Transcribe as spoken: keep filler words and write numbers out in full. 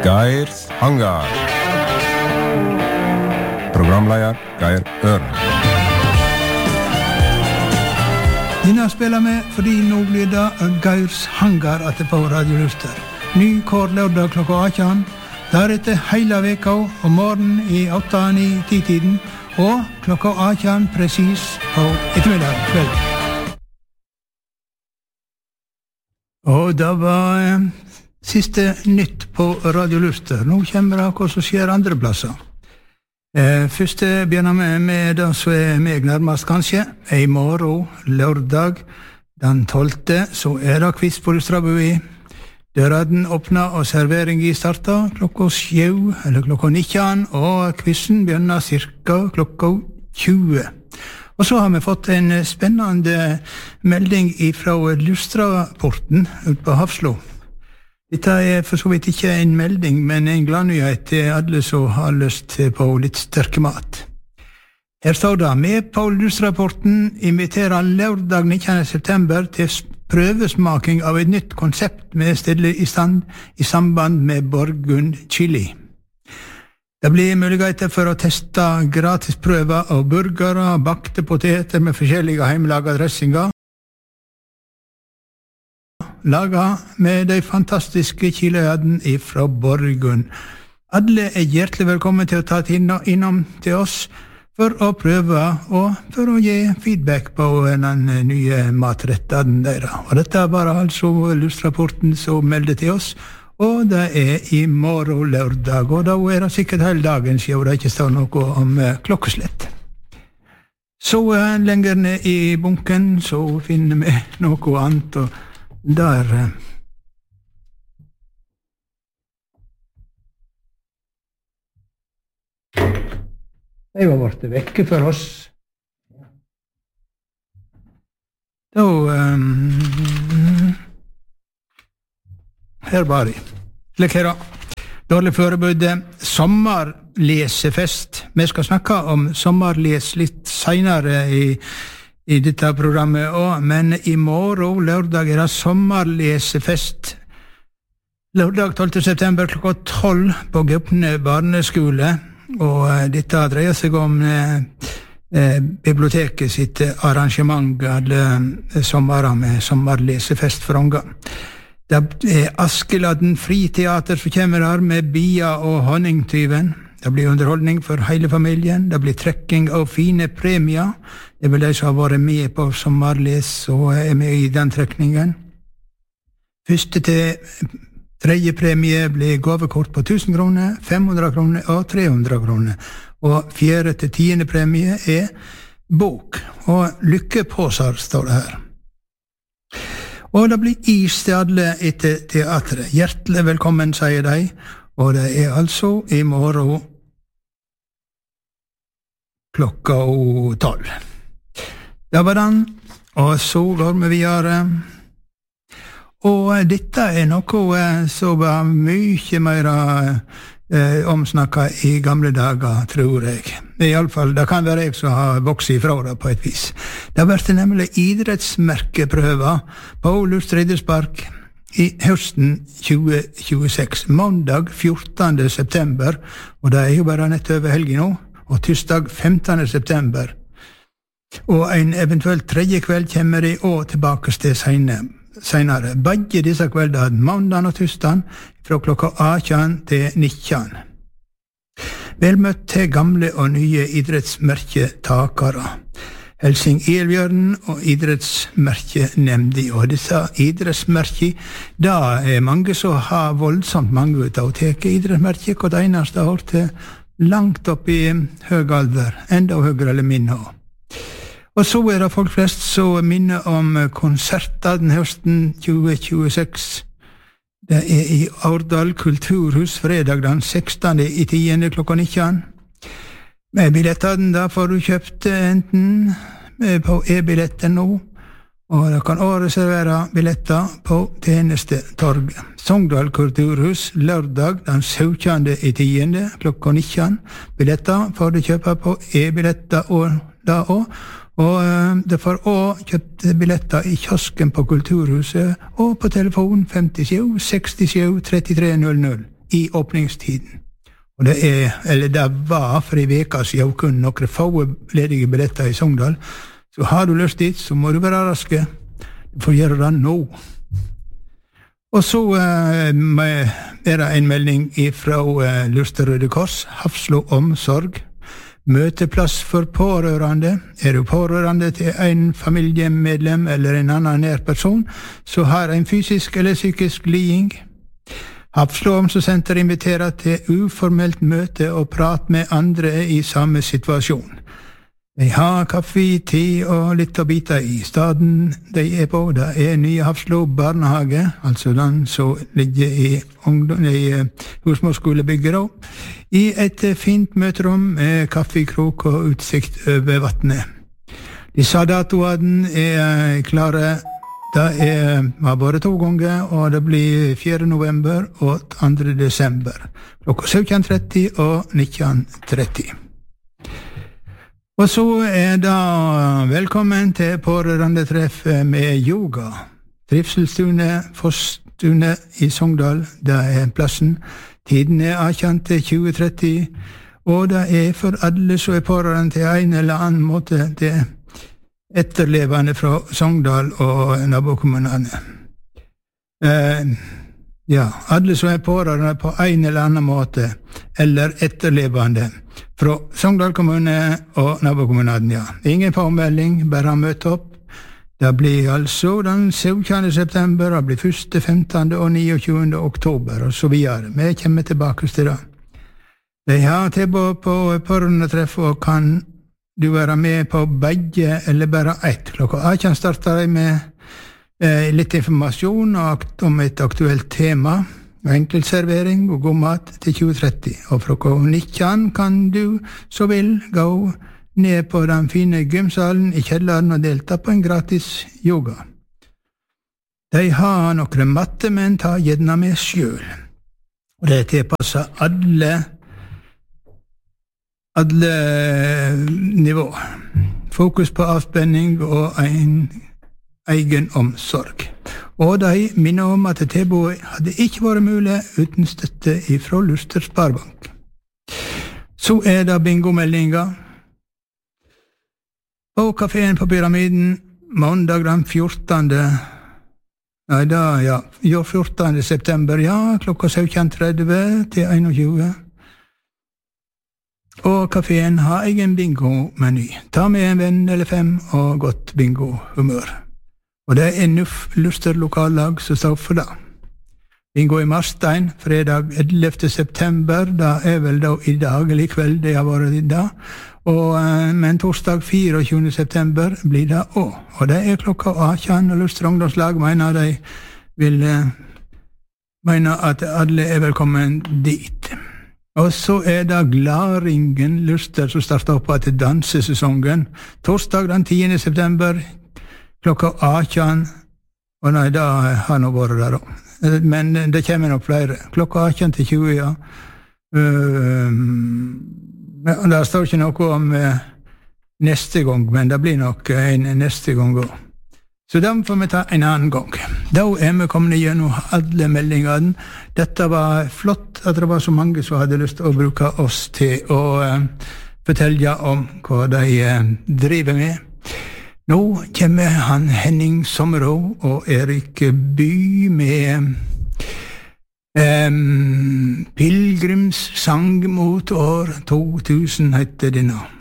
Geirs Hangar. Programleder Geir Øren. Denne spiller vi fordi nå blir det Geirs Hangar etter på Radio Luster. Ny kår lørdag klokka atten. Deretter hele veka om morgenen i åtte ni ti tiden og klokka atten presis på ettermiddag kveld. Og det var eh, siste nytt på Radio Luster. Nå kommer det hva som skjer andre plasser. Eh, først begynner vi med det som er meg nærmest kanskje. I morgen, lørdag, den tolvte, så er det quiz på Lustrabui. Døren åpner og serveringen starter klokka sju, eller klokka nitten, og quizen begynner cirka klokka tjue. Og så har vi fått en spennende melding fra Lustraporten ut på Hafslo. Dette er for så vidt ikke en melding, men en gladnyhet til alle som har lyst på litt sterke mat. Her står det, med på Lustraporten inviterer lørdag nittende september til prøvesmaking av et nytt konsept vi stiller i stand i samband med Borgund Chili. Det blir muligheter for å teste gratis prøver av burgere, bakte poteter med forskjellige hjemmelaga dressinger, laget med de fantastiske chiliene fra Borgund. Alle er hjertelig velkommen til å ta innom til oss for å prøve og for å gi feedback på den nye matretten deres. Og dette er bare altså Lustrapporten som melder til oss, og det er i morgen lørdag, og da er det sikkert hele dagen siden det ikke står noe om klokkeslett. Så lenger ned i bunken så finner vi noe annet, og der de var borte vekke for oss. Da um, her var de. Slik her da. Dårlig forberedte sommerlesefest. Vi skal snakke om sommerles litt senere i, i dette programmet også, men i morgen, lørdag, er det sommerlesefest. Lørdag tolvte september klokka tolv på Gaupne barneskole, og dette dreier seg om eh, eh, biblioteket sitt arrangement alle sommerer med sommerlesefest for unger. Det er Askeladden friteater som kommer her med Bia og Honningtyven. Det blir underholdning for hele familien. Det blir trekking av fine premier. Det vil de som har vært med på sommerles og er med i den trekningen. Første til tredje premie blir gavekort på tusen kroner, fem hundre kroner og tre hundre kroner. Og fjerde til tiende premie er bok. Og lykkepåser står det her. Og det blir is til alle etter teatret. Hjertelig velkommen, sier de. Og det er altså i morgen klokka tolv. Det var den, og så går vi videre. Og dette er noe som var mye mer eh, omsnakket i gamle dager, tror jeg. I alle fall, det kan være jeg som har vokset ifra det på et vis. Det har vært nemlig idrettsmerkeprøver på Lustre idrettspark i høsten tjue tjueseks, mandag fjortende september, og det er jo bare nett over helgen nå, og tirsdag femtende september. Og en eventuelt tredje kveld kommer de også tilbake til senere. senere. Begge disse kveldene, mandag og tirsdag, fra klokka atten til nitten. Velmøtt til gamle og nye idrettsmerketakere. Helsing Elbjørn og idrettsmerkenemndi. Og disse idrettsmerker, da er mange som har voldsomt mange ut av å teke idrettsmerker, og det eneste har til langt opp i høy alder, enda høyere eller minne. Og så er det folk flest som minner om konserter den høsten tjue tjueseks. Det er i Årdal kulturhus fredag den sekstende i tiende klokka nitten. Med billettene da får du kjøpt enten på e-billetten nå, og du kan også reservere billetter på tjenestetorget. Sogndal kulturhus lørdag den syvende i tiende klokka nitten. Billetter får du kjøpe på e-billetter og da også. Og det får også kjøpt billetter i kiosken på Kulturhuset og på telefon femtisju sekstisju trettitre null null. i åpningstiden. Og det er, eller det var for en veka siden kun noen få ledige billetter i Sogndal. Så har du lyst dit, så må du være raske. Du får gjøre det nå. Og så uh, er det en melding fra uh, Luster Røde Kors, Hafslo omsorg. Møteplass for pårørende. Er du pårørende til en familiemedlem eller en annen nær person, så har en fysisk eller psykisk liding. Hafslo omsorgssenter inviterer til uformelt møte og prat med andre i samme situasjon. De har kaffe, te og litt å bite i. Staden de er på, det er nye Hafslo barnehage, altså den som ligger i, i husmorsskolebygget da, i et fint møterom med kaffekrok og utsikt over vattnet. Disse datoene er klare. Det er, har vært to ganger, og det blir fjerde november og andre desember, klokka sytten tretti og nitten tretti. Og så er det velkommen til pårørendetreff med yoga. Trivselstune, Fossstune i Sogndal, det er plassen. Tiden er atten til tjue tretti, og det er for alle som er pårørende til en eller annen måte til etterlevende fra Sogndal og nabokommunene. Eh, ja, alle som er pårørende på en eller annen måte, eller etterlevende fra Sogndal kommune og nabokommunene, ja. Ingen påmelding, bare møte opp. Det blir altså den syvende september, det blir første, femtende og niogtjuende oktober, og så videre. Vi kommer tilbake til det. De har tilbud på pårørendetreff og kan du være med på begge eller bare ett. Klokka atten starter de med eh, litt informasjon om et aktuelt tema, enkeltservering og god mat til tjue tretti. Og fra klokka nitten kan du så vil gå ned på den fine gymsalen i kjelleren og delta på en gratis yoga. De har noen matte, men ta gjerne med selv. Og det er tilpasset alle alle nivå. Fokus på avspenning og en egen omsorg. Og de minner om at tilbudet hadde ikke vært mulig uten støtte fra Luster Sparebank. Så er det bingomeldinga. På kaféen på Pyramiden, mandag den fjortende Nei, da, ja, jo, fjortende september, ja, klokka sytten tretti til einogtjue. Og kaféen har egen bingo-meny. Ta med en venn eller fem og godt bingo-humør. Og det er Nuff Luster lokallag som står for det. Bingo i Marstein, fredag ellevte september, da er vel da i dag eller i kveld det har vært i dag. Og, men torsdag fireogtjuende september blir det også. Og det er klokka atten, og Luster ungdomslag mener de vil mener at alle er velkommen dit. Og så er det Glaringen Luster som starter opp til dansesesongen. Torsdag den tiende september, klokka atten. Og nei, da har nå vært der også. Men det kommer nok flere. Klokka atten til tjue, ja. Uh, det står ikke noe om uh, neste gang, men det blir nok en neste gang også. Så den får vi ta en annen gang. Da er vi kommet gjennom alle meldingene. Dette var flott at det var så mange som hadde lyst til å bruke oss til å uh, fortelle om hva de uh, driver med. Nå kommer han Henning Sommerå og Erik By med um, Pilgrims sang mot år to tusen heter det nå.